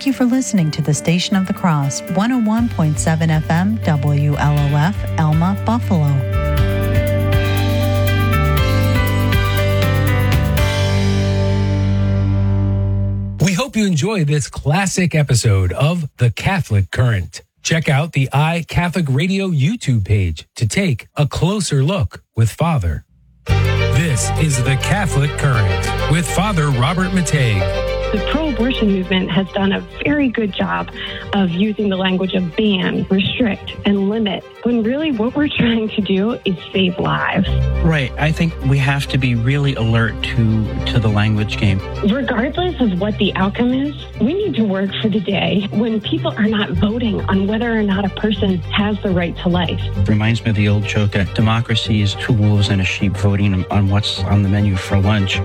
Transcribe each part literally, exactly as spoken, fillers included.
Thank you for listening to the Station of the Cross, one oh one point seven F M, W L O F, Elma, Buffalo. We hope you enjoy this classic episode of The Catholic Current. Check out the iCatholic Radio YouTube page to take a closer look with Father. This is The Catholic Current with Father Robert Matei. The pro-abortion movement has done a very good job of using the language of ban, restrict, and limit, when really what we're trying to do is save lives. Right. I think we have to be really alert to, to the language game. Regardless of what the outcome is, we need to work for the day when people are not voting on whether or not a person has the right to life. It reminds me of the old joke that democracy is two wolves and a sheep voting on what's on the menu for lunch.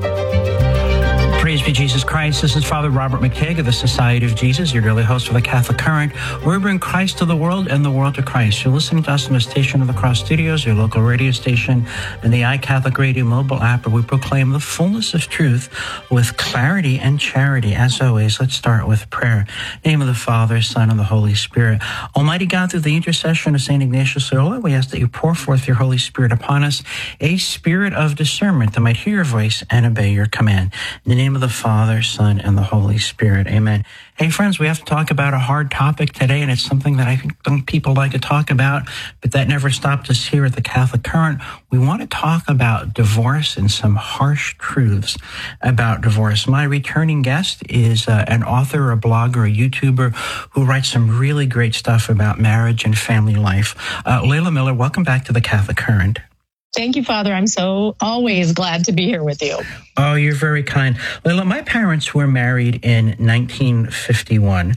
Praise be Jesus Christ. This is Father Robert McTague of the Society of Jesus, your daily host for the Catholic Current, where we bring Christ to the world and the world to Christ. You're listening to us in the Station of the Cross Studios, your local radio station, and the iCatholic Radio mobile app, where we proclaim the fullness of truth with clarity and charity. As always, let's start with prayer. In the name of the Father, Son, and the Holy Spirit. Almighty God, through the intercession of Saint Ignatius Loyola, we ask that you pour forth your Holy Spirit upon us, a spirit of discernment that might hear your voice and obey your command. In the name of the Father, Son, and the Holy Spirit. Amen. Hey, friends, we have to talk about a hard topic today, and it's something that I think people like to talk about, but that never stopped us here at the Catholic Current. We want to talk about divorce and some harsh truths about divorce. My returning guest is uh, an author, a blogger, a YouTuber who writes some really great stuff about marriage and family life. Uh, Layla Miller, welcome back to the Catholic Current. Thank you, Father. I'm so always glad to be here with you. Oh, you're very kind. Layla, my parents were married in nineteen fifty-one,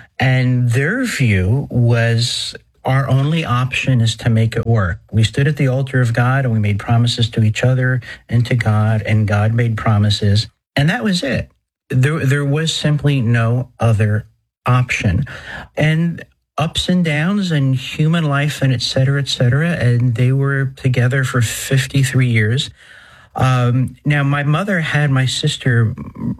and their view was our only option is to make it work. We stood at the altar of God, and we made promises to each other and to God, and God made promises, and that was it. There, there was simply no other option. And ups and downs and human life and et cetera, et cetera. And they were together for fifty-three years. Um, now, my mother had my sister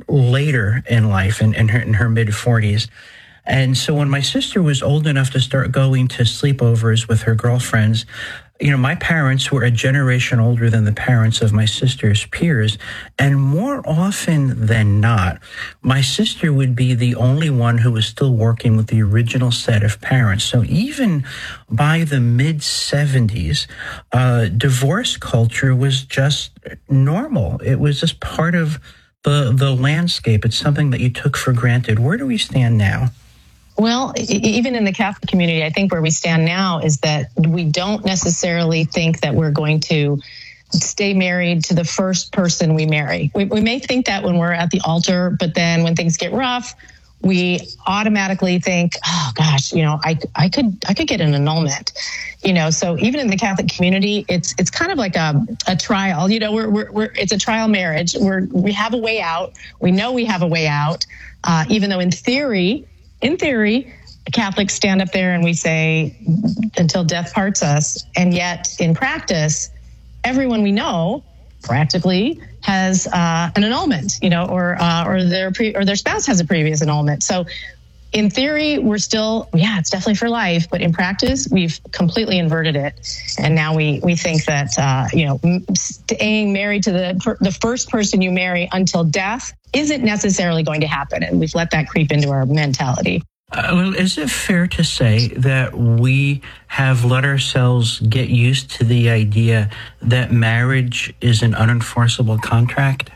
later in life, in, in her, in her mid forties. And so when my sister was old enough to start going to sleepovers with her girlfriends, you know, my parents were a generation older than the parents of my sister's peers. And more often than not, my sister would be the only one who was still working with the original set of parents. So even by the mid seventies, uh, divorce culture was just normal. It was just part of the, the landscape. It's something that you took for granted. Where do we stand now? Well, even in the Catholic community, I think where we stand now is that we don't necessarily think that we're going to stay married to the first person we marry. We, we may think that when we're at the altar, but then when things get rough, we automatically think, oh gosh, you know, I, I could, I could get an annulment, you know. So even in the Catholic community, it's, it's kind of like a, a trial, you know, we're, we're, we're, it's a trial marriage. We're, we have a way out. We know we have a way out, uh, even though in theory, In theory, Catholics stand up there and we say, until death parts us. And yet, in practice, everyone we know practically has uh, an annulment, you know, or uh, or their pre- or their spouse has a previous annulment. So, in theory, we're still, yeah, it's definitely for life. But in practice, we've completely inverted it, and now we we think that uh, you know, staying married to the the first person you marry until death isn't necessarily going to happen, and we've let that creep into our mentality. Uh, well, is it fair to say that we have let ourselves get used to the idea that marriage is an unenforceable contract?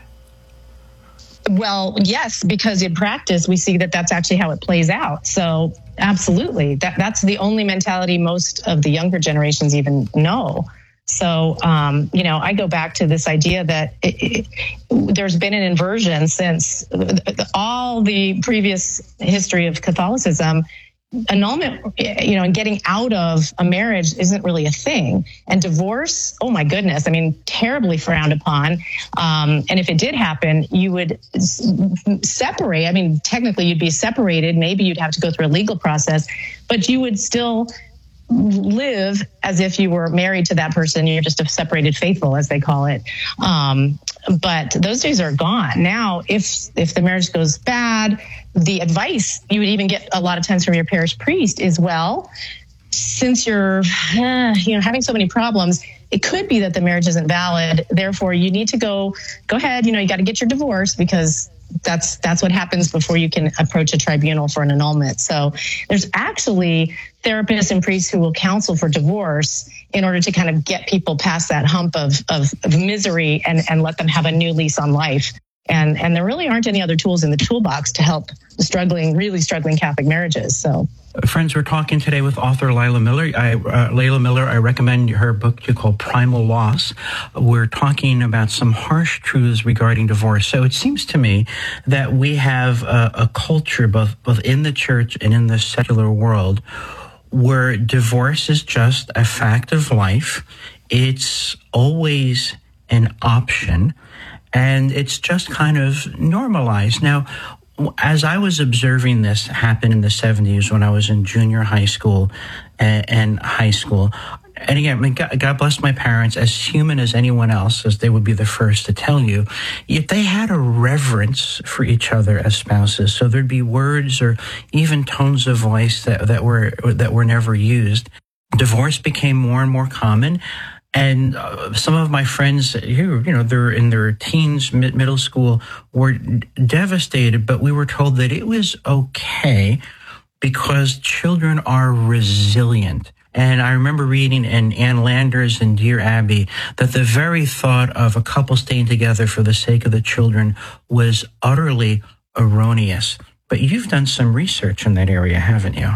Well, yes, because in practice, we see that that's actually how it plays out. So absolutely, that that's the only mentality most of the younger generations even know. So, um, you know, I go back to this idea that it, it, there's been an inversion since all the previous history of Catholicism. Annulment, you know, and getting out of a marriage isn't really a thing. And divorce, oh my goodness, I mean, terribly frowned upon. Um, and if it did happen, you would separate. I mean, technically you'd be separated. Maybe you'd have to go through a legal process, but you would still live as if you were married to that person. You're just a separated faithful, as they call it. Um, but those days are gone. Now, if if the marriage goes bad, the advice you would even get a lot of times from your parish priest is, well, since you're uh, you know having so many problems, it could be that the marriage isn't valid. Therefore, you need to go go ahead. You know, you got to get your divorce, because that's that's what happens before you can approach a tribunal for an annulment. So there's actually therapists and priests who will counsel for divorce in order to kind of get people past that hump of of, of misery and, and let them have a new lease on life. And and there really aren't any other tools in the toolbox to help struggling, really struggling Catholic marriages. So. Friends, we're talking today with author Lila Miller. I, uh, Layla Miller, I recommend her book to called Primal Loss. We're talking about some harsh truths regarding divorce. So it seems to me that we have a, a culture, both, both in the church and in the secular world, where divorce is just a fact of life. It's always an option, and it's just kind of normalized. Now, as I was observing this happen in the seventies when I was in junior high school and, and high school, and again, I mean, God, God bless my parents, as human as anyone else, as they would be the first to tell you, yet they had a reverence for each other as spouses. So there'd be words or even tones of voice that, that were that were never used. Divorce became more and more common. And uh, some of my friends here, you know, they're in their teens, mid- middle school, were devastated, but we were told that it was okay because children are resilient. And I remember reading in Ann Landers and Dear Abby that the very thought of a couple staying together for the sake of the children was utterly erroneous. But you've done some research in that area, haven't you?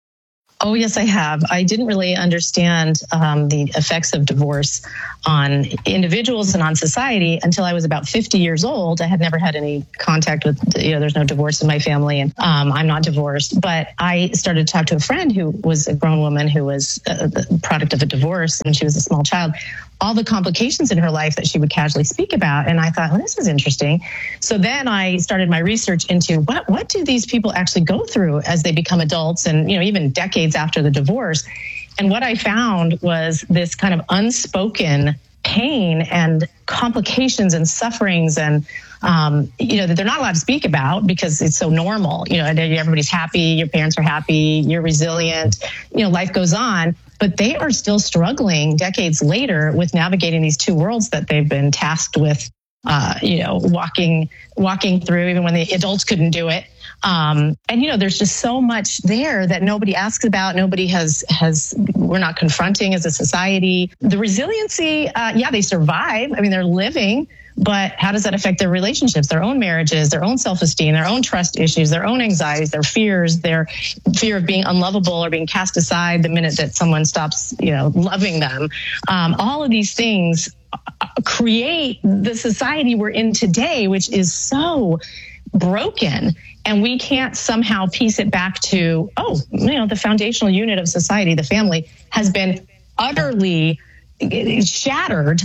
Oh, yes, I have. I didn't really understand um, the effects of divorce on individuals and on society until I was about fifty years old. I had never had any contact with, you know, there's no divorce in my family, and um, I'm not divorced. But I started to talk to a friend who was a grown woman who was a, the product of a divorce when she was a small child. All the complications in her life that she would casually speak about. And I thought, well, this is interesting. So then I started my research into what, what do these people actually go through as they become adults and, you know, even decades after the divorce. And what I found was this kind of unspoken pain and complications and sufferings and, um, you know, that they're not allowed to speak about because it's so normal. You know, everybody's happy, your parents are happy, you're resilient, you know, life goes on. But they are still struggling decades later with navigating these two worlds that they've been tasked with, uh, you know, walking walking through, even when the adults couldn't do it. Um, and, you know, there's just so much there that nobody asks about. Nobody has, has we're not confronting as a society. The resiliency, uh, yeah, they survive. I mean, they're living. But how does that affect their relationships, their own marriages, their own self-esteem, their own trust issues, their own anxieties, their fears, their fear of being unlovable or being cast aside the minute that someone stops, you know, loving them? Um, all of these things create the society we're in today, which is so broken. And we can't somehow piece it back to, oh, you know, the foundational unit of society, the family, has been utterly shattered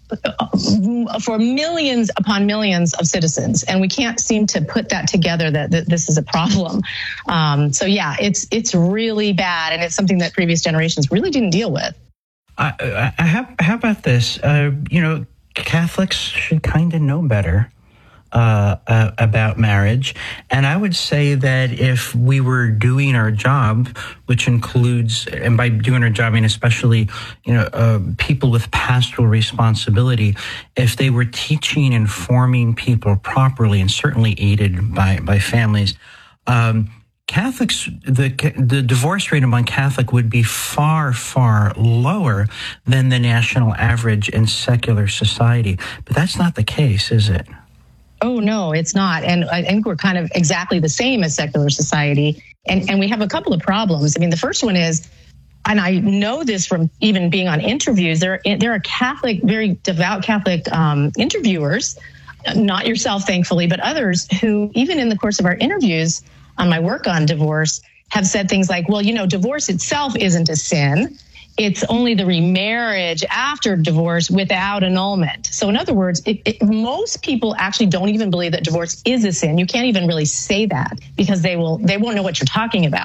for millions upon millions of citizens, and we can't seem to put that together that, that this is a problem. Um, so yeah, it's it's really bad, and it's something that previous generations really didn't deal with. I, I, how, how about this? Uh, you know, Catholics should kind of know better uh, uh, about marriage, and I would say that if we were doing our job, which includes, and by doing our job, I mean especially, you know, uh, people with pastoral responsibility, if they were teaching and forming people properly, and certainly aided by by families, um, Catholics, the the divorce rate among Catholic would be far, far lower than the national average in secular society. But that's not the case, is it? Oh, no, it's not. And I think we're kind of exactly the same as secular society. And, and we have a couple of problems. I mean, the first one is, and I know this from even being on interviews, there, there are Catholic, very devout Catholic um, interviewers, not yourself, thankfully, but others who, even in the course of our interviews on my work on divorce, have said things like, well, you know, divorce itself isn't a sin. It's only the remarriage after divorce without annulment. So in other words, it, it, most people actually don't even believe that divorce is a sin. You can't even really say that because they will, they won't know what you're talking about.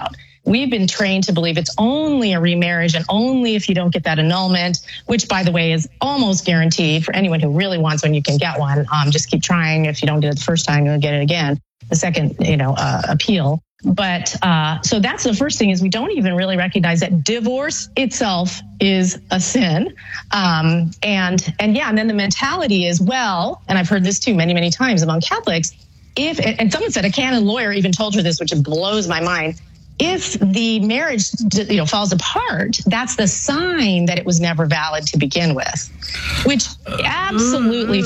we've been trained to believe it's only a remarriage and only if you don't get that annulment, which, by the way, is almost guaranteed for anyone who really wants one. You can get one. Um, just keep trying. If you don't get it the first time, you'll get it again. The second, you know, uh, appeal. But uh, so that's the first thing, is we don't even really recognize that divorce itself is a sin. Um, and and yeah, and then the mentality is, well, and I've heard this too many, many times among Catholics, if, and someone said a canon lawyer even told her this, which blows my mind. If the marriage, you know, falls apart, that's the sign that it was never valid to begin with, which absolutely,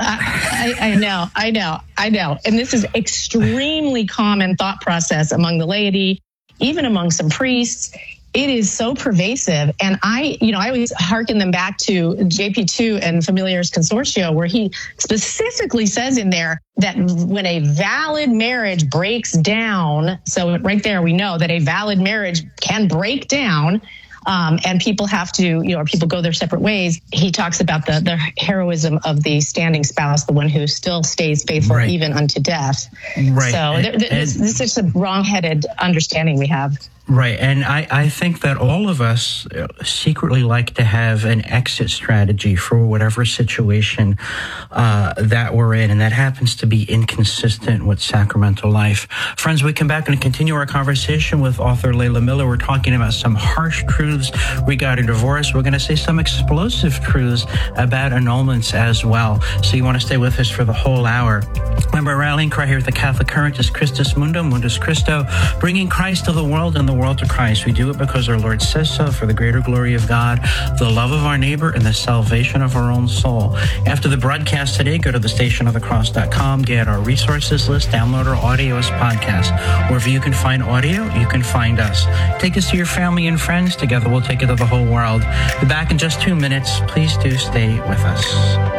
I, I know, I know, I know. And this is extremely common thought process among the laity, even among some priests. It is so pervasive. And I, you know, I always hearken them back to J P two and Familiaris Consortio, where he specifically says in there that when a valid marriage breaks down, so right there we know that a valid marriage can break down, um, and people have to, you know, or people go their separate ways. He talks about the, the heroism of the standing spouse, the one who still stays faithful right. even unto death. Right. So and, there, this, and, this is a wrong-headed understanding we have. Right. And I, I think that all of us secretly like to have an exit strategy for whatever situation uh, that we're in, and that happens to be inconsistent with sacramental life. Friends, we come back and continue our conversation with author Layla Miller. We're talking about some harsh truths regarding divorce. We're going to say some explosive truths about annulments as well. So you want to stay with us for the whole hour. Remember, our rallying cry here at the Catholic Current is Christus Mundum, Mundus Christo, bringing Christ to the world and the world to Christ. We do it because our Lord says so, for the greater glory of God, the love of our neighbor, and the salvation of our own soul. After the broadcast today, go to the station of the cross dot com, get our resources list, download our audio as podcast. Wherever you can find audio, you can find us. Take us to your family and friends. Together we'll take it to the whole world. Be back in just two minutes. Please do stay with us.